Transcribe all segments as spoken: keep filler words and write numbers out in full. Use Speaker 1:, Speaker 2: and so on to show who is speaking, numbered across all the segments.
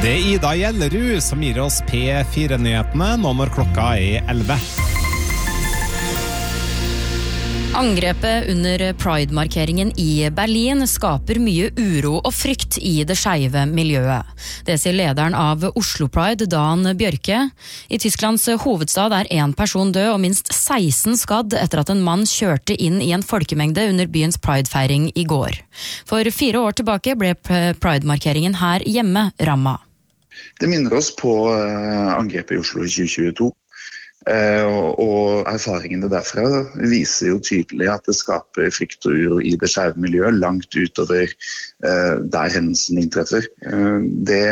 Speaker 1: Det er Ida Gjellerud som gir oss P fire-nyhetene nå når klokka er elleve.
Speaker 2: Angrepet under Pride-markeringen i Berlin skaper mye uro og frykt i det skeive miljøet. Det sier lederen av Oslo Pride, Dan Bjørke. I Tysklands hovedstad er en person død og minst seksten skadd etter at en mann kjørte inn i en folkemengde under byens Pride-feiring i går. For fire år tilbake ble Pride-markeringen her hjemme rammet.
Speaker 3: Det minner oss på angrepet i Oslo i tjue tjueto. Uh, og erfaringene derfra viser jo tydelig at det skaper frykt og uro i det skeive miljøet langt utover uh, der hendelsen inntreffer. Uh, det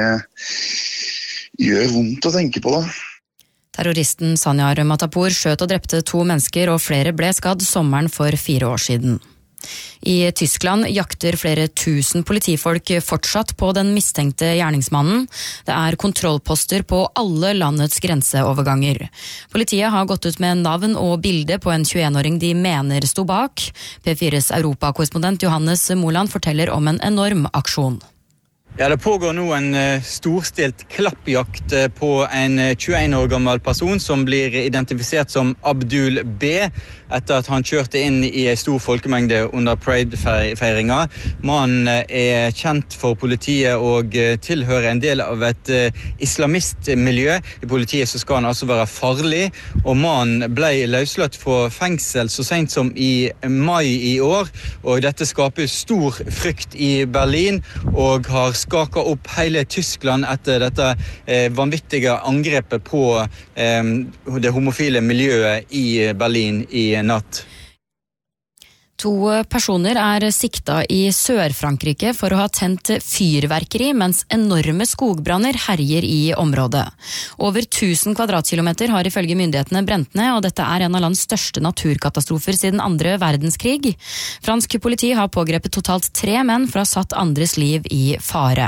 Speaker 3: gjør vondt å tenke på da.
Speaker 2: Terroristen Sanyar Matapour skjøt og drepte to mennesker og flere ble skadd sommeren for fire år siden. I Tyskland jakter flere tusen politifolk fortsatt på den mistenkte gjerningsmannen. Det er kontrollposter på alle landets grenseoverganger. Politiet har gått ut med navn og bilde på en tjueen-åring de mener sto bak. P fires europakorrespondent Johannes Moland forteller om en enorm aksjon.
Speaker 4: Ja, det pågår nå en storstilt klappjakt på en tjueen år gammel person som blir identifisert som Abdul B, etter at han kjørte inn i en stor folkemengde under Pride-feiringa. Mannen er kjent for politiet og tilhører en del av et islamistmiljø. I politiet så skal han altså være farlig, og mannen ble løslatt fra fengsel så sent som i mai i år, og dette skaper stor frykt i Berlin og har skaket opp hele Tyskland etter dette eh, vanvittige angrepet på eh, det homofile miljøet i Berlin i natt.
Speaker 2: To personer er sikta i Sør-Frankrike for å ha tent fyrverkeri mens enorme skogbranner herjer i området. Over tusen kvadratkilometer har ifølge myndighetene brent ned, og dette er en av landets største naturkatastrofer siden andre verdenskrig. Fransk politi har pågrepet totalt tre menn for å ha satt andres liv i fare.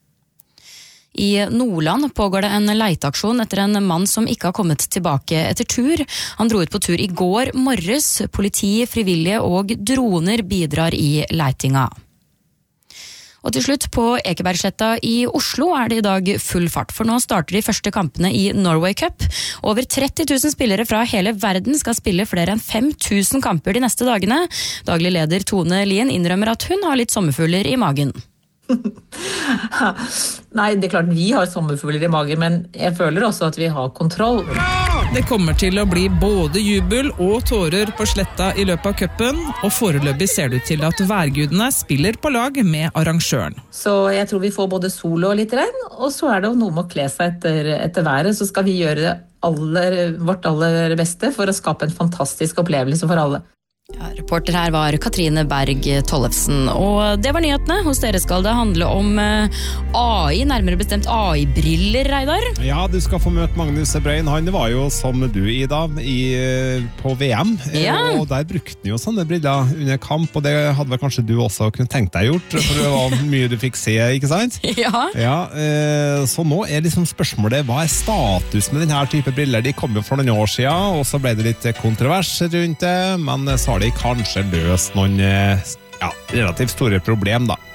Speaker 2: I Nordland pågår det en leiteaksjon etter en mann som ikke har kommet tilbake etter tur. Han dro ut på tur i går morges. Politi, frivillige og droner bidrar i leitinga. Og til slutt, på Ekebergsletta i Oslo er det i dag full fart, for nå starter de første kampene i Norway Cup. Over tretti tusen spillere fra hele verden skal spille flere enn fem tusen kamper de neste dagene. Daglig leder Tone Lien innrømmer at hun har litt sommerfugler i magen.
Speaker 5: Nei, det er klart vi har sommerfugler i magen, men jeg føler også at vi har kontroll.
Speaker 6: Det kommer til å bli både jubel og tårer på sletta i løpet av cupen, og foreløpig ser det ut til at værgudene spiller på lag med arrangøren.
Speaker 5: Så jeg tror vi får både sol og litt regn, og så er det noe med å kle seg etter, etter været, så skal vi gjøre det aller, vårt aller beste for å skape en fantastisk opplevelse for alle.
Speaker 2: Ja, reporter her var Katrine Berg Tollefsen, og det var nyhetene. Hos dere skal det handle om A I, nærmere bestemt A I-briller, Reidar.
Speaker 1: Ja, du skal få møte Magnus Brøyn. Han var jo som du, Ida, i, på V M,
Speaker 2: ja.
Speaker 1: Og der brukte han jo sånne briller under kamp, og det hadde vel kanskje du også kunne tenkt deg gjort, for det var mye du fikk se, ikke sant?
Speaker 2: Ja.
Speaker 1: Ja, så nå er liksom spørsmålet, hva er status med denne type briller? De kom jo for noen år siden, og så ble det litt kontrovers rundt det, men så har de kanskje løst noen ja, relativt store problem da.